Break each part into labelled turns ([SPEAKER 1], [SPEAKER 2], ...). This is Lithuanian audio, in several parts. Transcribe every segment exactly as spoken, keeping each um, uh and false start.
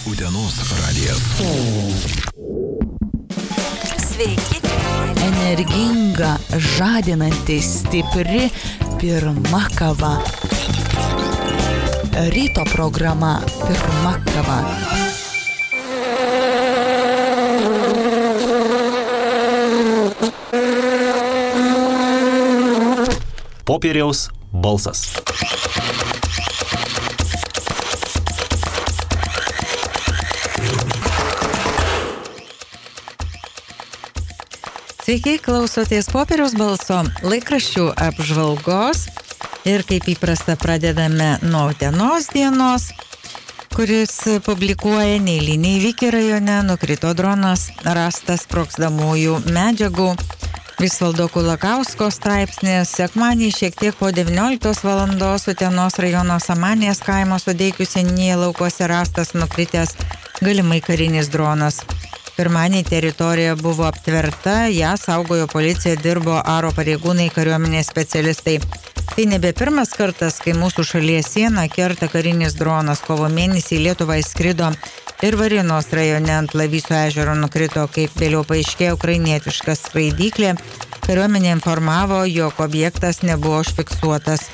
[SPEAKER 1] Utenos radijas.
[SPEAKER 2] Sveiki. Energinga, žadinanti, stipri, pirma kava. Ryto programa Pirma kava.
[SPEAKER 3] Popieriaus balsas.
[SPEAKER 4] Sveiki, klausotės Popieriaus balso laikraščių apžvalgos ir kaip įprasta pradedame nuo Utenos dienos, kuris publikuoja neeilinį įvykį rajone, nukrito dronas, rastas sprogstamųjų medžiagų. Visvaldo Kulakausko straipsnis, sekmanį šiek tiek po devynioliktos valandos Utenos rajono Samanės kaimo Sudeikių seniūnijoje laukuose rastas nukritęs galimai karinis dronas. Pirmanį teritorija buvo aptverta, ją saugojo policija, dirbo aro pareigūnai, kariuomenės specialistai. Tai nebe pirmas kartas, kai mūsų šalies sieną kerta karinis dronas. Kovo mėnesį į Lietuvą įskrido ir Varinos rajone ant Lavyso ežero nukrito, kaip vėliau paaiškėjo, ukrainietiška skraidyklė. Kariuomenė informavo, jog objektas nebuvo užfiksuotas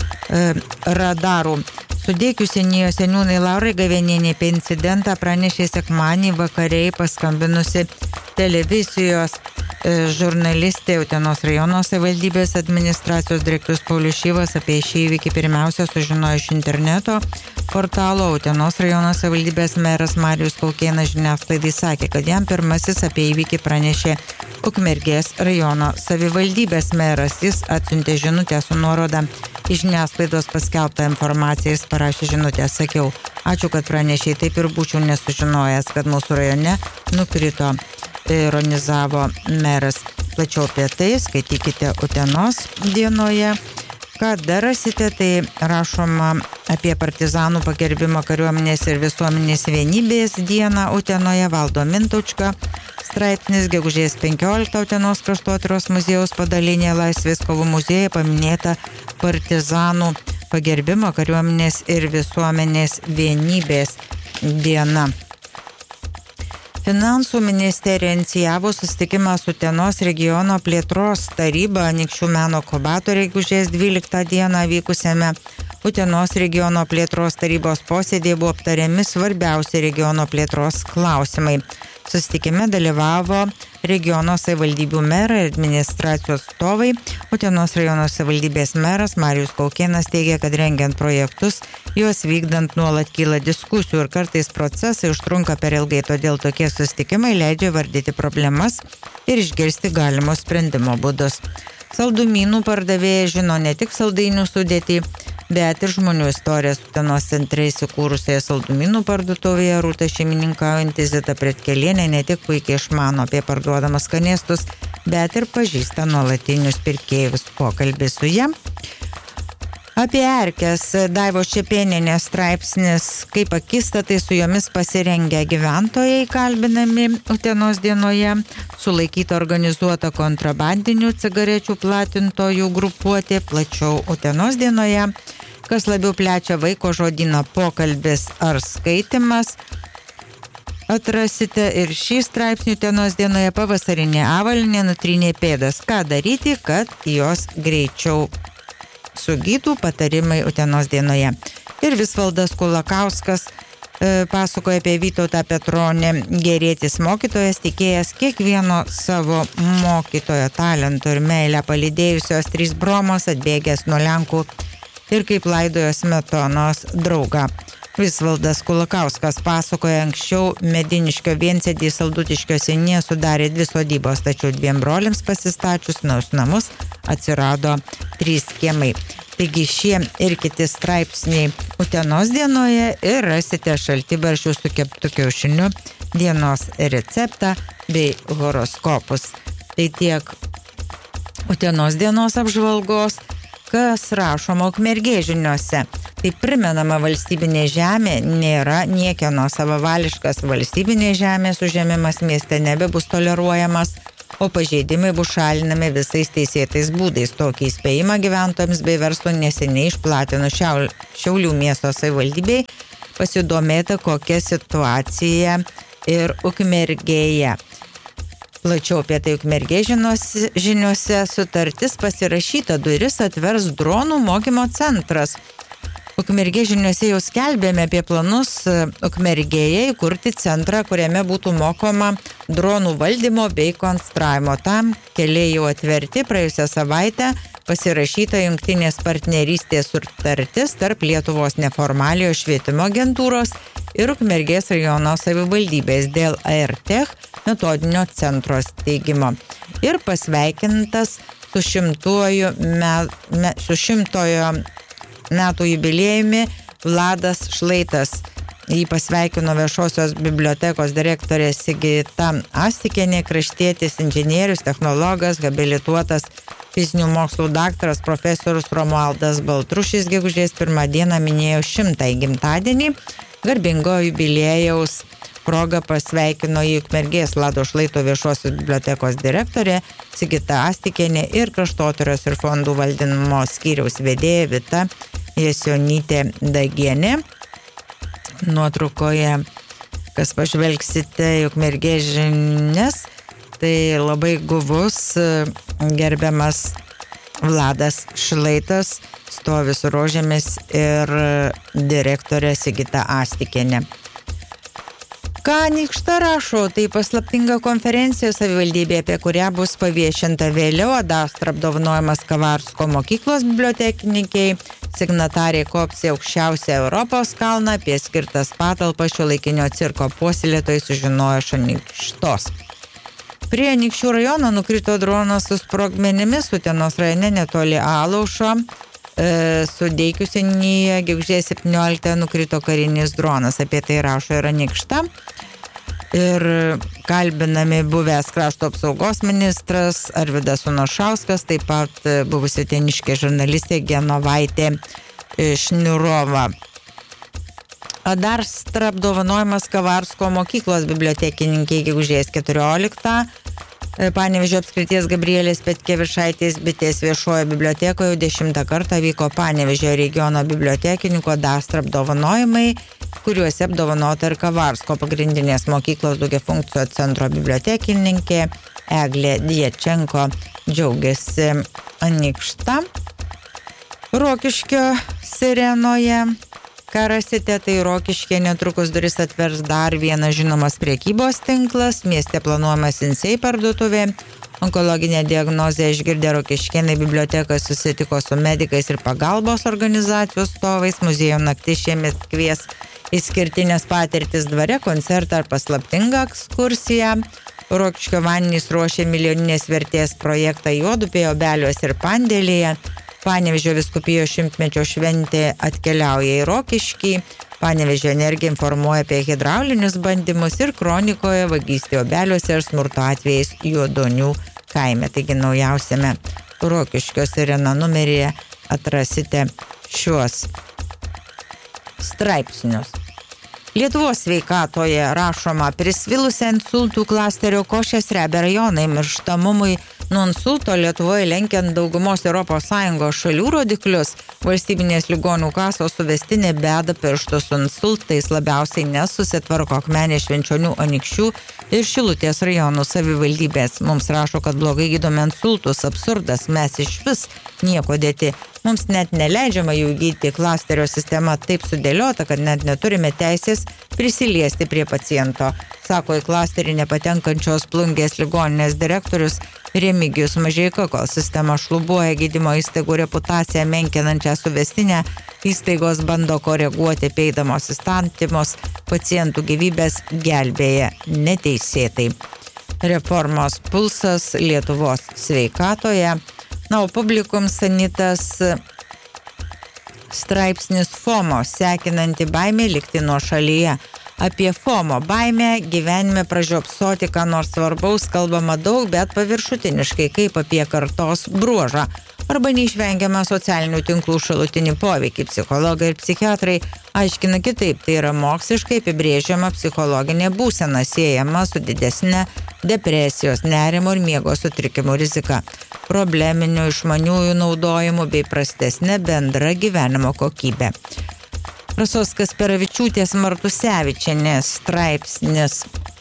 [SPEAKER 4] e, radarų. Sudeikių seniūnijos seniūnai Laurai Gavenienė apie incidentą pranešė sekmanį vakariai paskambinusi televizijos e, žurnalistė Utenos rajono savivaldybės administracijos direktorius Paulius Šyvas. Apie šį įvykį pirmiausia sužinojo iš interneto portalo. Utenos rajono savivaldybės meras Marijus Kaukėnas žiniasklaidai sakė, kad jam pirmasis apie įvykį pranešė Ukmergės rajono savivaldybės meras. Jis atsiuntė žinutę su nuoroda į žiniasklaidos paskelbtą informaciją. Jis parašė žinutę, sakiau, ačiū, kad pranešė, taip ir būčiau nesužinojęs, kad mūsų rajone nukrito, ironizavo meras. Plačiau apie tai skaitykite Utenos dienoje. Ką dar rasite, tai rašoma apie partizanų pagerbimo kariuomenės ir visuomenės vienybės dieną Utenoje. Valdo Mintaučka straipsnis, gegužės penkioliktą Utenos kraštotyros muziejaus padalinėje Laisvės kovų muziejuje paminėta partizanų pagerbimo kariuomenės ir visuomenės vienybės diena. Finansų ministerija inicijavo susitikimą su Utenos regiono plėtros taryba Anykščių meno inkubatoriuje gegužės dvyliktą dieną vykusiame Utenos regiono plėtros tarybos posėdėje buvo aptariami svarbiausi regiono plėtros klausimai. Susitikime dalyvavo regiono savivaldybių merai ir administracijos atstovai. Utenos rajono savivaldybės meras Marijus Kaukėnas teigia, kad rengiant projektus, juos vykdant nuolat kyla diskusijų ir kartais procesai užtrunka per ilgai, todėl tokie susitikimai leidžia vardyti problemas ir išgirsti galimus sprendimo būdus. Saldumynų pardavėjai žino ne tik saldainių sudėtį, bet ir žmonių istorijas. Utenos centre įsikūrusioje saldumynų parduotuvėje Rūta šeimininkaujanti Zita Pretkelienė ne tik puikiai išmano apie parduodamus skanėstus, bet ir pažįsta nuolatinius pirkėjus. Pokalbis su ja. Apie erkes Daivos Čepėnienės straipsnis, kaip akistatai su jomis pasirengę gyventojai kalbinami Utenos dienoje. Sulaikyta organizuota kontrabandinių cigarečių platintojų grupuotė, plačiau Utenos dienoje. Kas labiau plečia vaiko žodyną, pokalbis ar skaitimas. Atrasite ir šį straipsnį Utenos dienoje. Pavasarinė avalynė nutrynė pėdas. Ką daryti, kad jos greičiau sugytų, patarimai Utenos dienoje. Ir Visvaldas Kulakauskas e, pasakoja apie Vytautą Petronį, gerėtis mokytojas, tikėjęs kiekvieno savo mokytojo talento ir meilę, palydėjusios trys bromos, atbėgęs nuo Lenkų ir kaip laidojo Smetonos draugą. Visvaldas Kulakauskas pasakoja, anksčiau Mediniškio Viensėdį Saldutiškio seniūnijoje sudarė dvi sodybos, tačiau dviem broliams pasistačius naujus namus atsirado trys kiemai. Taigi šie ir kiti straipsniai Utenos dienoje ir rasite šaltibarščių su keptu kiaušiniu, dienos receptą bei horoskopus. Tai tiek Utenos dienos apžvalgos. Kas rašoma Ukmergės žiniose. Tai primenama, valstybinė žemė nėra niekieno, savavališkas valstybinės žemės užėmimas mieste nebebus toleruojamas, o pažeidimai bus šalinami visais teisėtais būdais. Tokį įspėjimą gyventojams bei verslo neseniai išplatino Šiaulių miesto savivaldybei pasidomėta, kokia situacija ir Ukmergėje. Plačiau apie tai Ukmergės žiniuose sutartis pasirašyta, duris atvers dronų mokymo centras. Ukmergės žiniuose jau skelbėme apie planus Ukmergėje įkurti centrą, kuriame būtų mokoma dronų valdymo bei konstravimo. Tam keliai jau atverti, praėjusią savaitę pasirašyta jungtinės partnerystės sutartis tarp Lietuvos neformaliojo švietimo agentūros ir Ukmergės rajono savivaldybės dėl AirTech metodinio centro steigimo. Ir pasveikintas su šimtuoju me, me, su šimtojo metų jubiliejumi Vladas Šlaitas. Jį pasveikino Viešosios bibliotekos direktorė Sigita Astikienė, kraštietis, inžinierius, technologas, habilituotas fizinių mokslų daktaras profesorius Romualdas Baltrušis gegužės pirmą dieną minėjo šimtąjį gimtadienį. Garbingo jubiliejaus proga pasveikino į Ukmergės Vlado Šlaito Viešosios bibliotekos direktorė Sigita Astikienė ir kraštotyros ir fondų valdymo skyriaus vedėja Vita Jasionytė Dagienė. Nuotraukoje, kas pažvelgsite į Ukmergės žinias, tai labai guvus gerbiamas Vladas Šlaitas stovi su rožėmis ir direktorė Sigita Astikienė. Ką Anykšta rašo, tai paslaptinga konferencija savivaldybė, apie kurią bus paviešinta vėliau. Adastra apdovanojimas Kavarsko mokyklos bibliotekininkiai. Signatariai kops į aukščiausią Europos kalną, apie skirtas patalpas šiuolaikinio cirko puoselėtojai sužinojo iš Anykštos. Prie Anykščių rajono nukrito dronas su sprogmenimis, Utenos rajone netoli Alaušo. E, Sudeikių seniūnijoje gegužės septynioliktąją nukrito karinis dronas, apie tai rašo ir Anykšta. Ir kalbinami buvęs krašto apsaugos ministras Arvydas Unušauskas, taip pat buvusi uteniškė žurnalistė Genovaitė Šniurova. Adastra apdovanojimas Kavarsko mokyklos bibliotekininkiai gegužės keturioliktą. Panevėžio apskrities Gabrielės Petkevišaitės bitės viešojo bibliotekoje dešimtą kartą vyko Panevėžio regiono bibliotekininkų Adastra apdovanojimai, kuriuose apdovanota ir Kavarsko pagrindinės mokyklos daugiafunkcio centro bibliotekininkė Eglė Diečenko. Džiaugiasi Anykšta. Rokiškio Sirenoje. Ką rasite, tai Rokiškė netrukus duris atvers dar vienas žinomas prekybos tinklas, mieste planuojama Sinsei parduotuvė. Onkologinę diagnozę išgirdę rokiškėnai biblioteka susitiko su medikais ir pagalbos organizacijų atstovais. Muziejų naktis šiemet kvies išskirtinės patirtis dvare, koncertą ar paslaptingą ekskursiją. Rokiškio vandenys ruošia milijoninės vertės projektą Juodupėje, Obeliuose ir Pandėlėje. Panevėžio vyskupijos šimtmečio šventė atkeliauja į Rokiškį. Panevėžio energija informuoja apie hidraulinius bandymus ir kronikoje vagystė Obeliuose ir smurto atvejais Juodonių kaime. Taigi naujausiame Rokiškio Sirena numeryje atrasite šiuos straipsnius. Lietuvos sveikatoje rašoma, prisvilusią insultų klasterio Košės Rebė rajonai mirštamumui nuo insulto Lietuvoje lenkiant daugumos Europos Sąjungos šalių rodiklius, valstybinės ligonių kasos suvestinė beda pirštus su insultais, labiausiai nesusitvarko Akmenės, Švenčionių, Anykščių ir Šilutės rajonų savivaldybės. Mums rašo, kad blogai gydome insultus, absurdas, mes iš vis nieko dėti. Mums net neleidžiama jų gydyti, klasterio sistema taip sudėliota, kad net neturime teisės prisiliesti prie paciento, sako į klasterį nepatenkančios Plungės ligoninės direktorius Remigijus Mažeika. Kol sistema šlubuoja gydymo įstaigų reputaciją menkinančią suvestinę, įstaigos bando koreguoti peidamos įstatymus, pacientų gyvybės gelbėja neteisėtai. Reformos pulsas Lietuvos sveikatoje. Na, o Publikum Sanitas straipsnis FOMO, sekinanti baimė likti nuo šalyje. Apie FOMO baimę gyvenime pražiopsoti, ką nors svarbaus kalbama daug, bet paviršutiniškai, kaip apie kartos bruožą arba neišvengiamą socialinių tinklų šalutinį poveikį. Psichologai ir psichiatrai aiškina kitaip, tai yra moksliškai apibrėžiama psichologinė būsena siejama su didesnė depresijos, nerimo ir miego sutrikimų rizika, probleminių išmaniųjų naudojimų bei prastesnė bendra gyvenimo kokybė. Rasos Kasperavičiūtės Martusevičienės straipsnis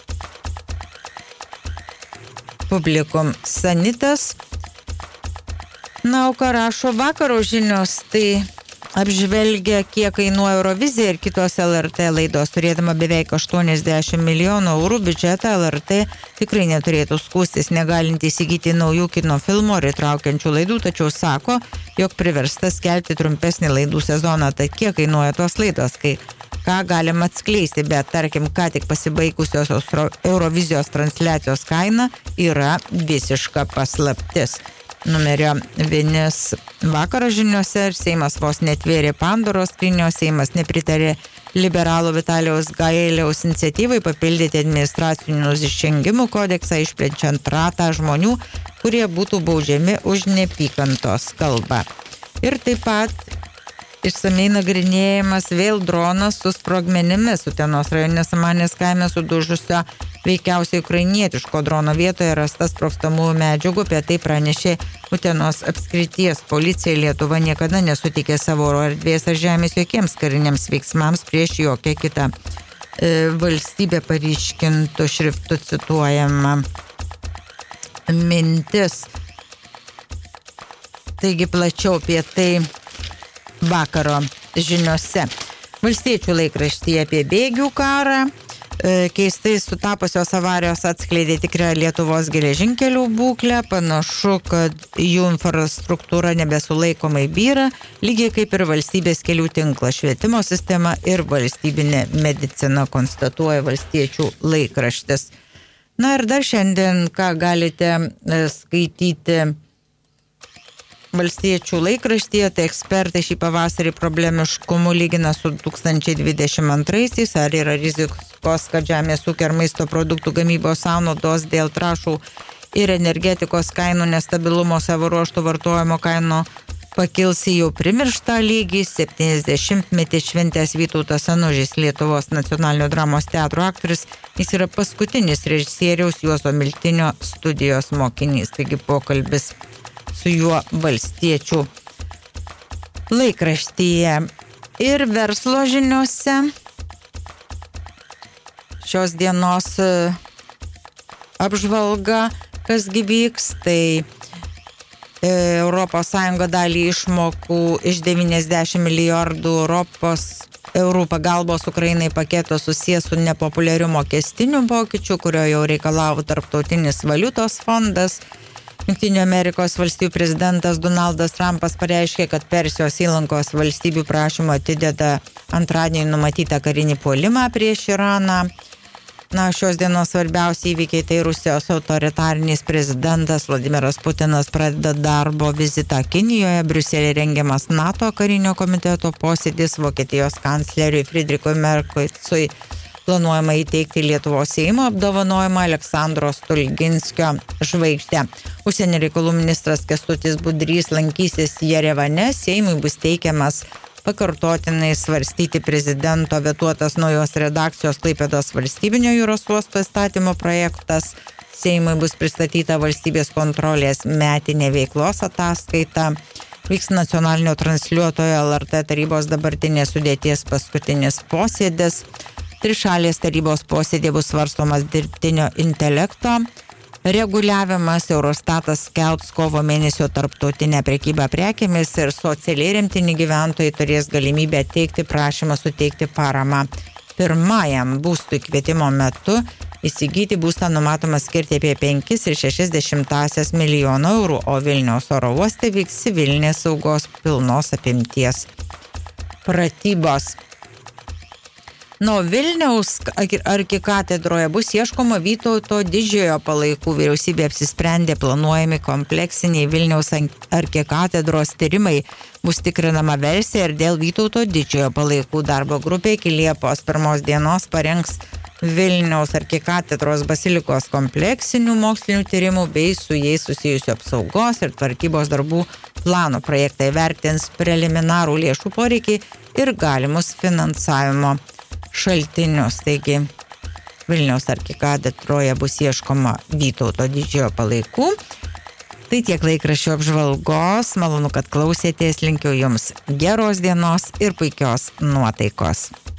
[SPEAKER 4] Publikum Sanitas. Na, o ką rašo vakaro žinios, tai apžvelgia, kiek kainuoja Eurovizija ir kitos L R T laidos. Turėdama beveik aštuoniasdešimt milijonų eurų biudžetą, L R T tikrai neturėtų skūstis, negalinti įsigyti naujų kino filmų ar įtraukiančių laidų, tačiau sako, jog priversta skelbti trumpesnį laidų sezoną. Tai kiek kainuoja tos laidos, kai ką galima atskleisti, bet tarkim, ką tik pasibaigusios Eurovizijos transliacijos kaina yra visiška paslaptis. Numerio vienis vakaro žiniuose ir Seimas vos netvėrė Pandoros skrynios. Seimas nepritarė liberalų Vitalijaus Gailiaus iniciatyvai papildyti administracinių nusižengimų kodeksą, išplečiant ratą žmonių, kurie būtų baudžiami už neapykantos kalbą. Ir taip pat išsamei nagrinėjimas vėl dronas su sprogmenimis. Utenos rajone Samanės kaime sudužusio veikiausiai ukrainietiško drono vietoje rasta sprogstamųjų medžiagų. Apie tai pranešė Utenos apskrities policija. Lietuva niekada nesutikė savo oro erdvės ar žemės jokiems kariniams veiksmams prieš jokią kitą e, valstybę, paryškintų šriftų cituojama mintis. Taigi plačiau apie tai vakaro žiniuose. Valstiečių laikraštyje apie bėgių karą. Keistai sutapusios avarijos atskleidė tikrą Lietuvos geležinkelių būklę. Panašu, kad jų infrastruktūra nebesulaikomai byra, lygiai kaip ir valstybės kelių tinklas, švietimo sistema ir valstybinė medicina, konstatuoja Valstiečių laikraštis. Na ir dar šiandien, ką galite skaityti Valstiečių laikraštyje, tai ekspertai šį pavasarį problemiškumu lygina su du tūkstančiai dvidešimt antraisiais, ar yra rizikos, kad žemės ūkio ir maisto produktų gamybos sąnaudos dėl trąšų ir energetikos kainų nestabilumo savo ruoštų vartojimo kainų pakils į jau primirštą lygį. septyniasdešimtmetį šventęs Vytautas Anužis, Lietuvos nacionalinio dramos teatro aktorius, jis yra paskutinis režisieriaus Juozo Miltinio studijos mokinys. Taigi pokalbis su juo Valstiečių laikraštyje. Ir verslo žiniuose šios dienos apžvalga, kas gi vyks, tai Europos Sąjunga dalį išmokų iš devyniasdešimt milijardų Europos eurų pagalbos Ukrainai paketo susijęs su nepopuliariu mokestiniu pokyčiu, kurio jau reikalavo Tarptautinis valiutos fondas. Jungtinių Amerikos valstybių prezidentas Donaldas Trumpas pareiškė, kad Persijos įlankos valstybių prašymą atideda antradienį numatytą karinį puolimą prieš Iraną. Na, šios dienos svarbiausi įvykiai tai Rusijos autoritarinis prezidentas Vladimiras Putinas pradeda darbo vizitą Kinijoje, Briuselėje rengiamas NATO karinio komiteto posėdis, Vokietijos kancleriui Friedrichui Mercui planuojama įteikti Lietuvos Seimo apdovanojimą Aleksandro Stulginskio žvaigždę. Užsienio reikalų ministras Kęstutis Budrys lankysis Jerevane. Seimui bus teikiamas pakartotinai svarstyti prezidento vetuotas naujos redakcijos Klaipėdos valstybinio jūros uosto įstatymo projektas. Seimui bus pristatyta valstybės kontrolės metinė veiklos ataskaita. Vyks nacionalinio transliuotojo L R T tarybos dabartinės sudėties paskutinis posėdis. Trišalės tarybos posėdė bus svarstomas dirbtinio intelekto reguliavimas. Eurostatas skelbs kovo mėnesio tarptautinę prekybą prekėmis ir socialiai remtini gyventojai turės galimybę teikti prašymą suteikti paramą pirmajam būstui. Kvietimo metu įsigyti būstą numatoma skirti apie penkis ir šešias dešimtąsias milijono eurų, o Vilniaus oro uoste vyks civilinės saugos pilnos apimties pratybos. Nuo Vilniaus arkikatedroje bus ieškoma Vytauto didžiojo palaikų. Vyriausybė apsisprendė, planuojami kompleksiniai Vilniaus arkikatedros tyrimai. Bus tikrinama versija ir dėl Vytauto didžiojo palaikų. Darbo grupė iki Liepos pirmos dienos parengs Vilniaus arkikatedros basilikos kompleksinių mokslinių tyrimų bei su jais susijusių apsaugos ir tvarkybos darbų plano. Projektai vertins preliminarų lėšų poreikį ir galimus finansavimo šaltinius. Taigi Vilniaus arkikatedroje bus ieškoma Vytauto didžiojo palaikų. Tai tiek laikraščių apžvalgos, malonu, kad klausėtės, linkiu jums geros dienos ir puikios nuotaikos.